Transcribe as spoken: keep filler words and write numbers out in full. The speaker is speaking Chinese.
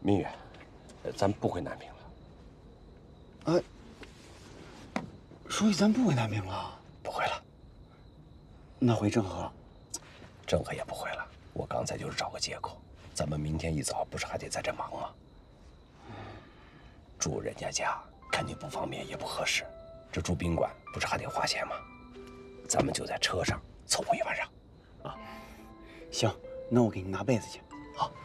明月，咱不回南平了。 哎，书记，咱不回南平了？ 不回了。 那回郑和？ 郑和也不回了。我刚才就是找个借口。咱们明天一早不是还得在这忙吗？住人家家肯定不方便，也不合适。这住宾馆不是还得花钱吗？咱们就在车上凑合一晚上。啊， 行，那我给你拿被子去。 好。